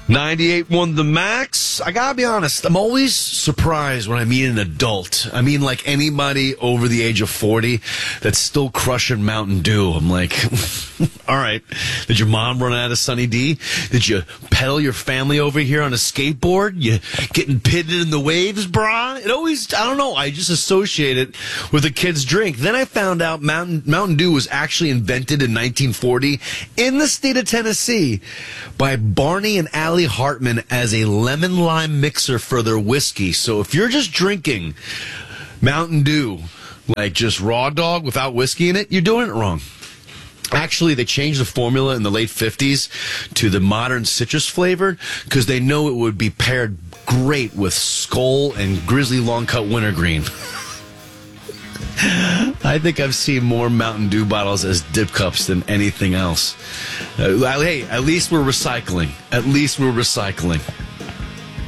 98 won the max. I gotta be honest, I'm always surprised when I meet an adult. I mean, like anybody over the age of 40 that's still crushing Mountain Dew. I'm like, all right, did your mom run out of Sunny D? Did you pedal your family over here on a skateboard? You getting pitted in the waves, brah? It always, I don't know, I just associate it with a kid's drink. Then I found out Mountain Dew was actually invented in 1940 in the state of Tennessee by Barney and Allie Hartman as a lemon lime mixer for their whiskey. So if you're just drinking Mountain Dew, like just raw dog without whiskey in it, you're doing it wrong. Actually, they changed the formula in the late 50s to the modern citrus flavored because they know it would be paired great with Skoal and Grizzly Long Cut Wintergreen. I think I've seen more Mountain Dew bottles as dip cups than anything else. Hey, at least we're recycling. At least we're recycling.